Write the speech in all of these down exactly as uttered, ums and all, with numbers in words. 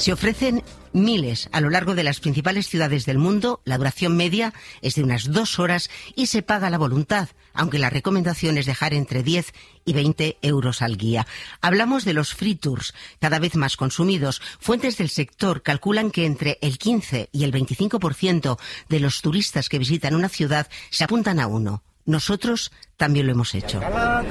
Se ofrecen miles a lo largo de las principales ciudades del mundo. La duración media es de unas dos horas y se paga a la voluntad, aunque la recomendación es dejar entre diez y veinte euros al guía. Hablamos de los free tours, cada vez más consumidos. Fuentes del sector calculan que entre el quince y el veinticinco por ciento de los turistas que visitan una ciudad se apuntan a uno. Nosotros también lo hemos hecho.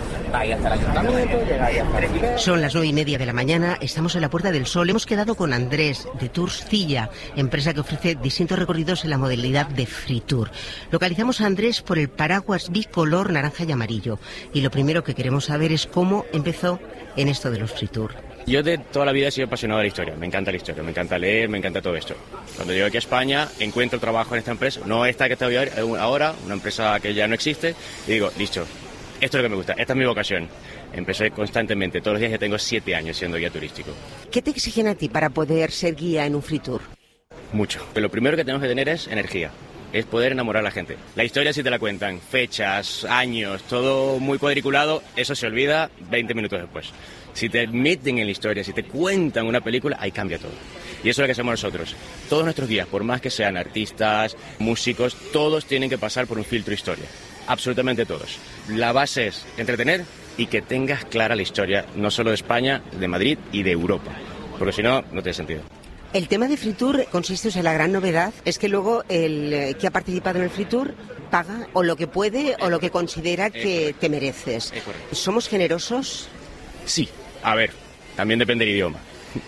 Son las nueve y media de la mañana, estamos en la Puerta del Sol. Hemos quedado con Andrés, de Tours Cilla, empresa que ofrece distintos recorridos en la modalidad de Free Tour. Localizamos a Andrés por el paraguas bicolor naranja y amarillo. Y lo primero que queremos saber es cómo empezó en esto de los Free Tour. Yo de toda la vida he sido apasionado de la historia, me encanta la historia, me encanta leer, me encanta todo esto. Cuando llego aquí a España, encuentro trabajo en esta empresa, no esta que estoy ahora, una empresa que ya no existe, y digo, listo, esto es lo que me gusta, esta es mi vocación. Empecé constantemente, todos los días, ya tengo siete años siendo guía turístico. ¿Qué te exigen a ti para poder ser guía en un Free Tour? Mucho. Pero lo primero que tenemos que tener es energía. Es poder enamorar a la gente. La historia si te la cuentan, fechas, años, todo muy cuadriculado, eso se olvida veinte minutos después. Si te meten en la historia, si te cuentan una película, ahí cambia todo. Y eso es lo que hacemos nosotros. Todos nuestros guías, por más que sean artistas, músicos, todos tienen que pasar por un filtro historia. Absolutamente todos. La base es entretener y que tengas clara la historia, no solo de España, de Madrid y de Europa. Porque si no, no tiene sentido. El tema de Free Tour consiste, o sea, la gran novedad es que luego el que ha participado en el Free Tour paga o lo que puede o lo que considera que te mereces. ¿Somos generosos? Sí. A ver, también depende del idioma.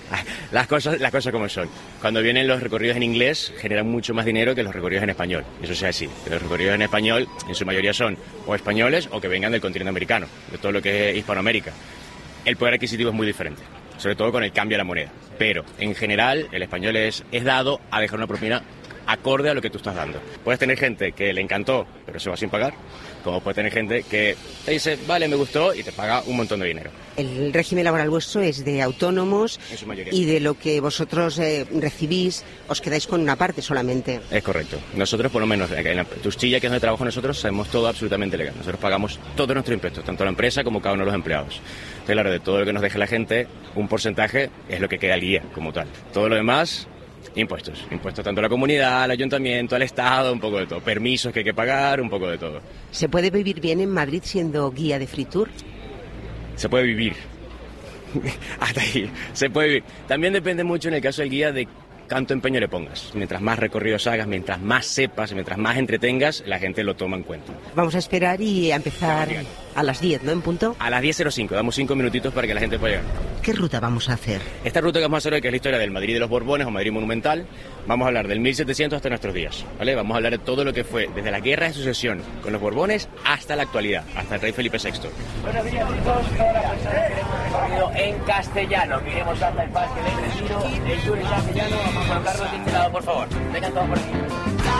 Las cosas, las cosas como son. Cuando vienen los recorridos en inglés, generan mucho más dinero que los recorridos en español. Eso sea así. Los recorridos en español, en su mayoría son o españoles o que vengan del continente americano, de todo lo que es Hispanoamérica. El poder adquisitivo es muy diferente, sobre todo con el cambio de la moneda. Pero, en general, el español es, es dado a dejar una propina acorde a lo que tú estás dando. Puedes tener gente que le encantó, pero se va sin pagar, como puedes tener gente que te dice, vale, me gustó, y te paga un montón de dinero. El régimen laboral vuestro es de autónomos y de lo que vosotros eh, recibís os quedáis con una parte solamente. Es correcto. Nosotros, por lo menos, en la Tours Cilla, que es donde trabajo nosotros, sabemos todo absolutamente legal. Nosotros pagamos todos nuestros impuestos, tanto la empresa como cada uno de los empleados. Entonces, claro, de todo lo que nos deje la gente, un porcentaje es lo que queda al guía como tal. Todo lo demás, impuestos. Impuestos tanto a la comunidad, al ayuntamiento, al Estado, un poco de todo. Permisos que hay que pagar, un poco de todo. ¿Se puede vivir bien en Madrid siendo guía de Free Tour? Se puede vivir. Hasta ahí. Se puede vivir. También depende mucho en el caso del guía de cuánto empeño le pongas. Mientras más recorridos hagas, mientras más sepas, mientras más entretengas, la gente lo toma en cuenta. Vamos a esperar y a empezar a las diez, ¿no? En punto. A las diez cero cinco, damos cinco minutitos para que la gente pueda llegar. ¿Qué ruta vamos a hacer? Esta ruta que vamos a hacer hoy, que es la historia del Madrid de los Borbones o Madrid monumental, vamos a hablar del mil setecientos hasta nuestros días, ¿vale? Vamos a hablar de todo lo que fue desde la guerra de sucesión con los Borbones hasta la actualidad, hasta el rey Felipe sexto. Buenos días, chicos. Toda la persona que queremos recorrido en castellano. Iremos hasta el Parque del Retiro, el tour en castellano. Vamos a colocarnos de este lado, por favor. Vengan todos por aquí.